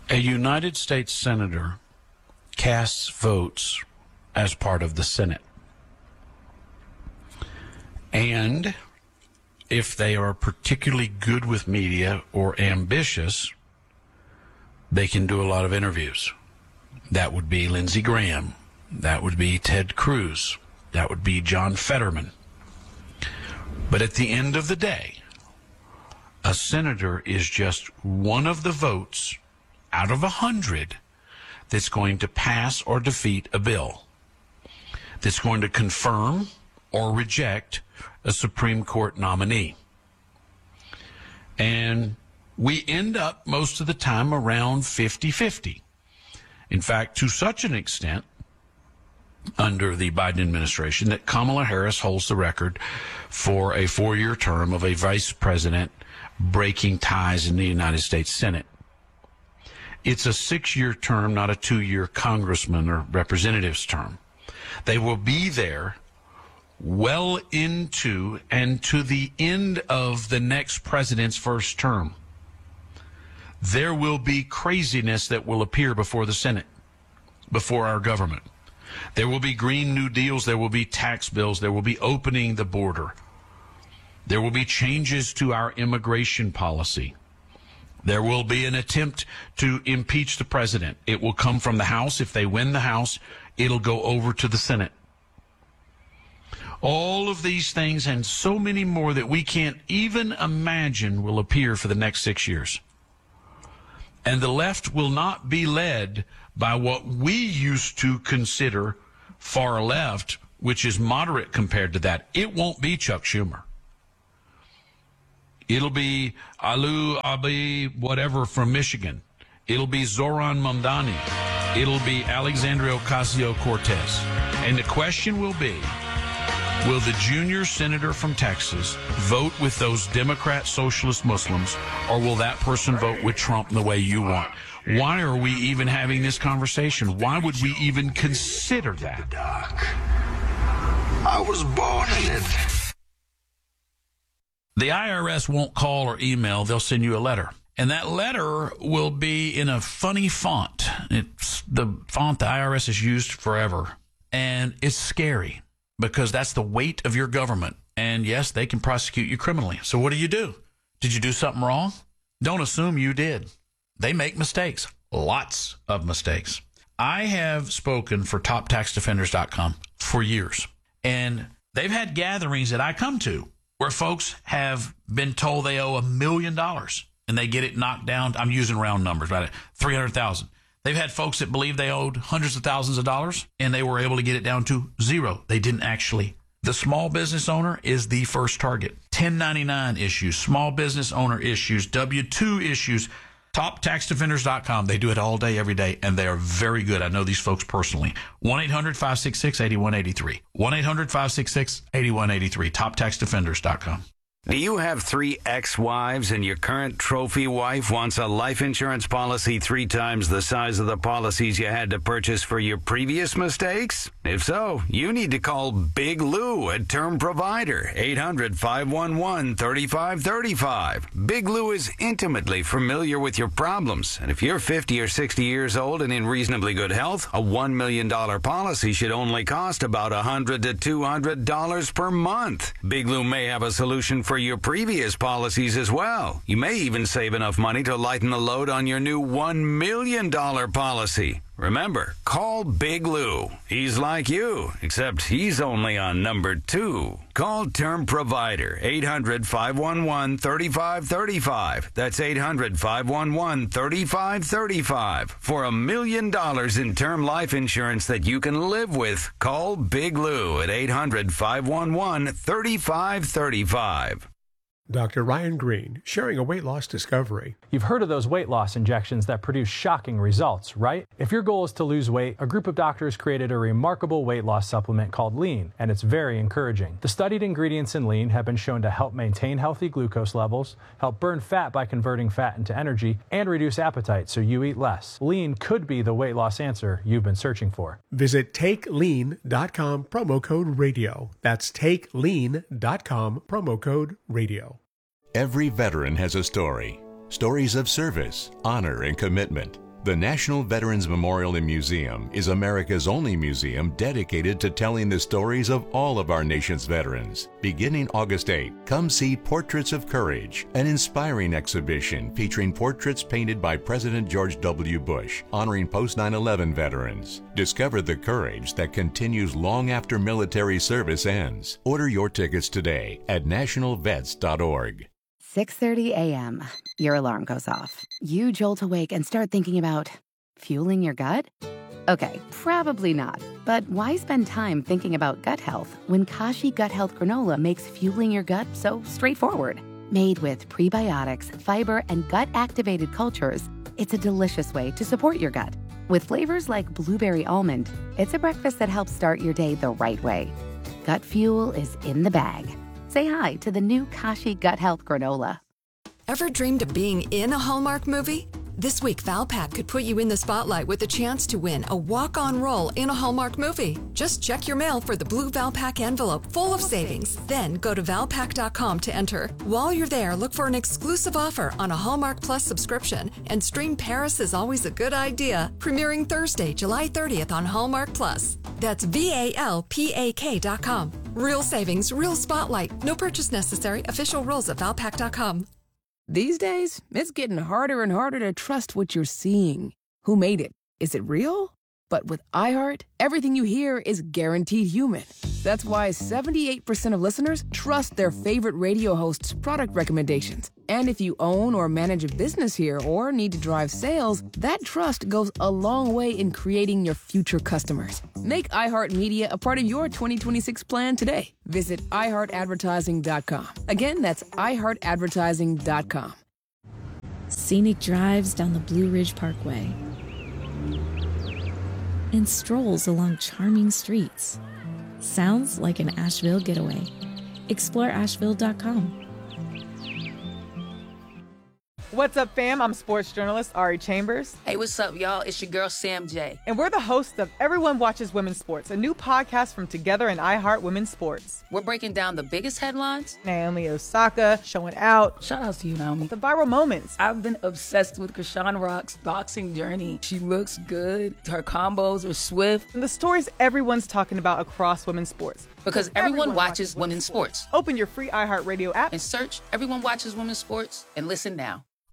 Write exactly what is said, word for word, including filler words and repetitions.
A United States Senator casts votes as part of the Senate. And if they are particularly good with media or ambitious, they can do a lot of interviews. That would be Lindsey Graham. That would be Ted Cruz. That would be John Fetterman. But at the end of the day, a senator is just one of the votes out of a hundred that's going to pass or defeat a bill, that's going to confirm or reject a Supreme Court nominee. And we end up most of the time around fifty-fifty. In fact, to such an extent, under the Biden administration, that Kamala Harris holds the record for a four-year term of a vice president breaking ties in the United States Senate. It's a six-year term, not a two-year congressman or representative's term. They will be there well into and to the end of the next president's first term. There will be craziness that will appear before the Senate, before our government. There will be Green New Deals. There will be tax bills. There will be opening the border. There will be changes to our immigration policy. There will be an attempt to impeach the president. It will come from the House. If they win the House, it'll go over to the Senate. All of these things and so many more that we can't even imagine will appear for the next six years. And the left will not be led by what we used to consider far left, which is moderate compared to that. It won't be Chuck Schumer. It'll be Alu Abi whatever from Michigan. It'll be Zoran Mamdani. It'll be Alexandria Ocasio-Cortez. And the question will be, will the junior senator from Texas vote with those Democrat socialist Muslims, or will that person vote with Trump the way you want? Why are we even having this conversation? Why would we even consider that? I was born in it. The I R S won't call or email. They'll send you a letter. And that letter will be in a funny font. It's the font the I R S has used forever. And it's scary because that's the weight of your government. And yes, they can prosecute you criminally. So what do you do? Did you do something wrong? Don't assume you did. They make mistakes, lots of mistakes. I have spoken for top tax defenders dot com for years, and they've had gatherings that I come to where folks have been told they owe a million dollars, and they get it knocked down. I'm using round numbers, right? three hundred thousand dollars. They've had folks that believe they owed hundreds of thousands of dollars, and they were able to get it down to zero. They didn't actually. The small business owner is the first target. ten ninety-nine issues, small business owner issues, W two issues. top tax defenders dot com. They do it all day, every day, and they are very good. I know these folks personally. one eight hundred five six six eight one eight three. one eight hundred five six six eight one eight three. top tax defenders dot com. Do you have three ex-wives and your current trophy wife wants a life insurance policy three times the size of the policies you had to purchase for your previous mistakes? If so, you need to call Big Lou at Term Provider, eight hundred five one one three five three five. Big Lou is intimately familiar with your problems, and if you're fifty or sixty years old and in reasonably good health, a one million dollars policy should only cost about one hundred to two hundred dollars per month. Big Lou may have a solution for your previous policies as well. You may even save enough money to lighten the load on your new one million dollars policy. Remember, call Big Lou. He's like you, except he's only on number two. Call Term Provider, eight hundred five one one three five three five. That's eight hundred five one one three five three five. For a million dollars in term life insurance that you can live with, call Big Lou at eight hundred five one one three five three five. Doctor Ryan Green, sharing a weight loss discovery. You've heard of those weight loss injections that produce shocking results, right? If your goal is to lose weight, a group of doctors created a remarkable weight loss supplement called Lean, and it's very encouraging. The studied ingredients in Lean have been shown to help maintain healthy glucose levels, help burn fat by converting fat into energy, and reduce appetite so you eat less. Lean could be the weight loss answer you've been searching for. Visit take lean dot com, promo code radio. That's take lean dot com, promo code radio. Every veteran has a story. Stories of service, honor, and commitment. The National Veterans Memorial and Museum is America's only museum dedicated to telling the stories of all of our nation's veterans. Beginning August eighth, come see Portraits of Courage, an inspiring exhibition featuring portraits painted by President George W. Bush, honoring post nine eleven veterans. Discover the courage that continues long after military service ends. Order your tickets today at national vets dot org. six thirty a.m. Your alarm goes off. You jolt awake and start thinking about fueling your gut? Okay, probably not. But why spend time thinking about gut health when Kashi Gut Health Granola makes fueling your gut so straightforward? Made with prebiotics, fiber, and gut-activated cultures, it's a delicious way to support your gut. With flavors like blueberry almond, it's a breakfast that helps start your day the right way. Gut fuel is in the bag. Say hi to the new Kashi Gut Health Granola. Ever dreamed of being in a Hallmark movie? This week, Valpak could put you in the spotlight with a chance to win a walk-on role in a Hallmark movie. Just check your mail for the blue Valpak envelope full of savings. Then go to valpak dot com to enter. While you're there, look for an exclusive offer on a Hallmark Plus subscription and stream Paris is Always a Good Idea, premiering Thursday, July thirtieth on Hallmark Plus. That's V A L P A K dot com. Real savings, real spotlight. No purchase necessary. Official rules at valpak dot com. These days, it's getting harder and harder to trust what you're seeing. Who made it? Is it real? But with iHeart, everything you hear is guaranteed human. That's why seventy-eight percent of listeners trust their favorite radio hosts' product recommendations. And if you own or manage a business here or need to drive sales, that trust goes a long way in creating your future customers. Make iHeartMedia a part of your twenty twenty-six plan today. Visit i heart advertising dot com. Again, that's i heart advertising dot com. Scenic drives down the Blue Ridge Parkway and strolls along charming streets. Sounds like an Asheville getaway. explore asheville dot com. What's up, fam? I'm sports journalist Ari Chambers. Hey, what's up, y'all? It's your girl, Sam J. And we're the hosts of Everyone Watches Women's Sports, a new podcast from Together and iHeart Women's Sports. We're breaking down the biggest headlines. Naomi Osaka showing out. Shout out to you, Naomi. The viral moments. I've been obsessed with Krishan Rock's boxing journey. She looks good. Her combos are swift. And the stories everyone's talking about across women's sports. Because everyone, everyone watches, watches women's sports. sports. Open your free iHeartRadio app and search Everyone Watches Women's Sports and listen now.